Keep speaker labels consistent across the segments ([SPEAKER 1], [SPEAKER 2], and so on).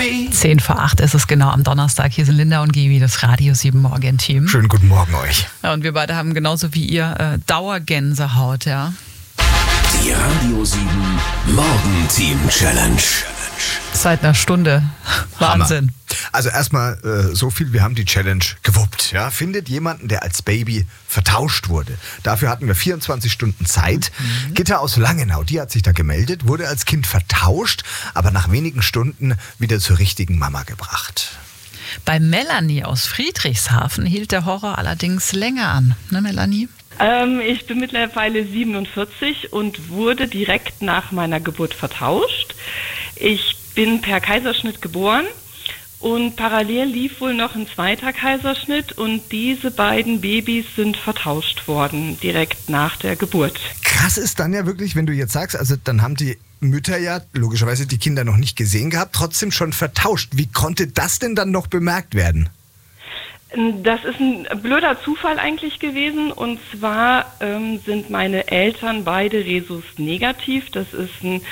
[SPEAKER 1] 7:10 ist es genau am Donnerstag. Hier sind Linda und Gibi, das Radio 7 Morgen-Team.
[SPEAKER 2] Schönen guten Morgen euch.
[SPEAKER 1] Ja, und wir beide haben genauso wie ihr Dauergänsehaut, ja.
[SPEAKER 3] Die Radio 7 Morgen-Team Challenge.
[SPEAKER 1] Seit einer Stunde. Wahnsinn.
[SPEAKER 2] Also erstmal so viel, wir haben die Challenge gewuppt. Ja? Findet jemanden, der als Baby vertauscht wurde. Dafür hatten wir 24 Stunden Zeit. Gitta aus Langenau, die hat sich da gemeldet, wurde als Kind vertauscht, aber nach wenigen Stunden wieder zur richtigen Mama gebracht.
[SPEAKER 1] Bei Melanie aus Friedrichshafen hielt der Horror allerdings länger an. Ne, Melanie?
[SPEAKER 4] Ich bin mittlerweile 47 und wurde direkt nach meiner Geburt vertauscht. Ich bin per Kaiserschnitt geboren und parallel lief wohl noch ein zweiter Kaiserschnitt und diese beiden Babys sind vertauscht worden, direkt nach der Geburt.
[SPEAKER 2] Krass ist dann ja wirklich, wenn du jetzt sagst, also dann haben die Mütter ja logischerweise die Kinder noch nicht gesehen gehabt, trotzdem schon vertauscht. Wie konnte das denn dann noch bemerkt werden?
[SPEAKER 4] Das ist ein blöder Zufall eigentlich gewesen und zwar sind meine Eltern beide Rhesus negativ. Das ist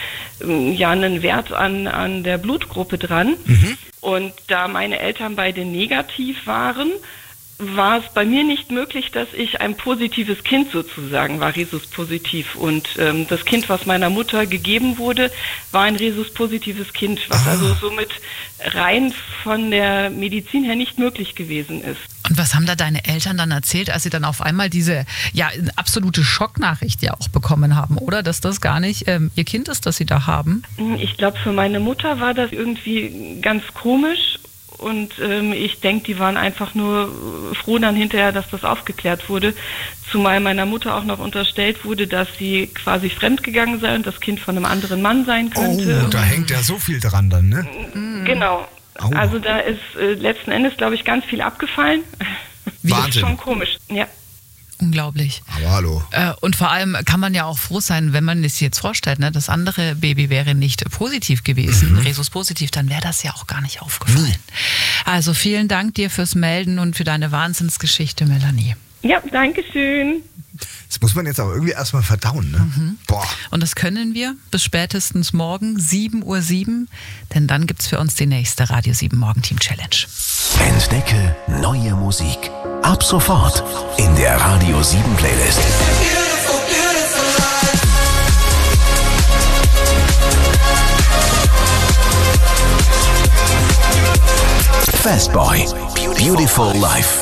[SPEAKER 4] ein Wert an der Blutgruppe dran. Und da meine Eltern beide negativ waren, war es bei mir nicht möglich, dass ich ein positives Kind sozusagen war, Rhesus-positiv. Und das Kind, was meiner Mutter gegeben wurde, war ein Rhesus-positives Kind, was also somit rein von der Medizin her nicht möglich gewesen ist.
[SPEAKER 1] Und was haben da deine Eltern dann erzählt, als sie dann auf einmal diese absolute Schocknachricht ja auch bekommen haben, oder? Dass das gar nicht ihr Kind ist, das sie da haben?
[SPEAKER 4] Ich glaube, für meine Mutter war das irgendwie ganz komisch. Und ich denke, die waren einfach nur froh dann hinterher, dass das aufgeklärt wurde. Zumal meiner Mutter auch noch unterstellt wurde, dass sie quasi fremdgegangen sei und das Kind von einem anderen Mann sein könnte.
[SPEAKER 2] Oh, da hängt ja so viel dran dann, ne?
[SPEAKER 4] Genau.
[SPEAKER 2] Au.
[SPEAKER 4] Also da ist letzten Endes, glaube ich, ganz viel abgefallen.
[SPEAKER 2] Wahnsinn.
[SPEAKER 4] Das ist schon komisch, ja.
[SPEAKER 1] Unglaublich.
[SPEAKER 2] Aber hallo.
[SPEAKER 1] Und vor allem kann man ja auch froh sein, wenn man es jetzt vorstellt, ne, das andere Baby wäre nicht positiv gewesen, Rhesus positiv, dann wäre das ja auch gar nicht aufgefallen. Also vielen Dank dir fürs Melden und für deine Wahnsinnsgeschichte, Melanie.
[SPEAKER 4] Ja, danke schön.
[SPEAKER 2] Das muss man jetzt auch irgendwie erstmal verdauen, ne? Boah.
[SPEAKER 1] Und das können wir bis spätestens morgen 7:07 Uhr, denn dann gibt's für uns die nächste Radio 7 Morgen-Team Challenge.
[SPEAKER 3] Entdecke neue Musik. Ab sofort in der Radio 7 Playlist. Fastboy. Beautiful Life.